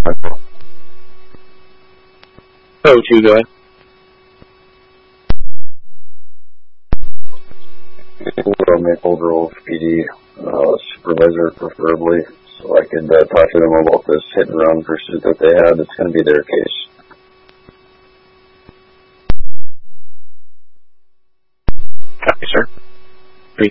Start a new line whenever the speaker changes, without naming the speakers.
Oh, you guys.
Maple Grove PD supervisor, preferably, so I could talk to them about this hit and run pursuit that they had. It's going to be their case.